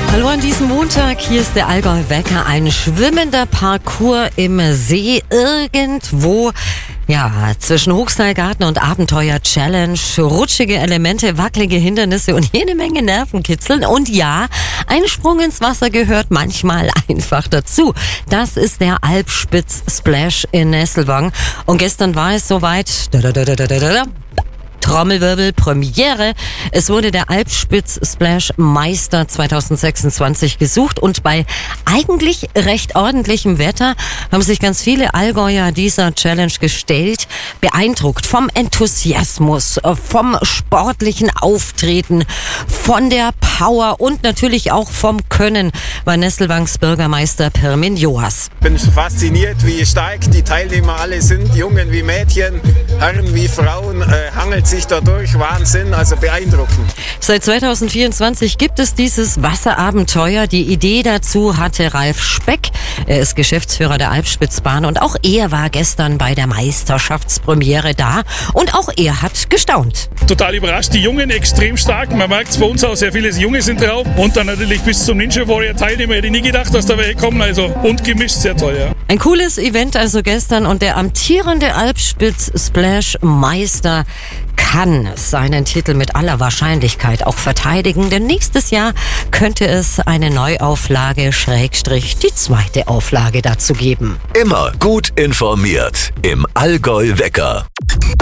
Hallo an diesem Montag, hier ist der Allgäu-Wecker. Ein schwimmender Parcours im See irgendwo, zwischen Hochseilgarten und Abenteuer-Challenge. Rutschige Elemente, wackelige Hindernisse und jede Menge Nervenkitzeln. Und ja, ein Sprung ins Wasser gehört manchmal einfach dazu. Das ist der Alpspitz-Splash in Nesselwang. Und gestern war es soweit. Trommelwirbel, Premiere. Es wurde der Alpspitz-Splash-Meister 2026 gesucht und bei eigentlich recht ordentlichem Wetter haben sich ganz viele Allgäuer dieser Challenge gestellt. Beeindruckt vom Enthusiasmus, vom sportlichen Auftreten, von der Power und natürlich auch vom Können war Nesselwangs Bürgermeister Pirmin Joas. Ich bin fasziniert, wie stark die Teilnehmer alle sind, Jungen wie Mädchen, Herren wie Frauen, hangelt sich dadurch, Wahnsinn, also beeindruckend. Seit 2024 gibt es dieses Wasserabenteuer. Die Idee dazu hatte Ralf Speck. Er ist Geschäftsführer der Alpspitzbahn und auch er war gestern bei der Meisterschaftspremiere da und auch er hat gestaunt. Total überrascht, die Jungen extrem stark. Man merkt es bei uns auch, sehr viele Junge sind drauf und dann natürlich bis zum Ninja Warrior Teilnehmer. Hätte ich nie gedacht, dass da welche kommen, also und gemischt, sehr toll, ja. Ein cooles Event also gestern und der amtierende Alpspitz-Splash-Meister kann seinen Titel mit aller Wahrscheinlichkeit auch verteidigen, denn nächstes Jahr könnte es eine Neuauflage / die zweite Auflage dazu geben. Immer gut informiert im Allgäu-Wecker.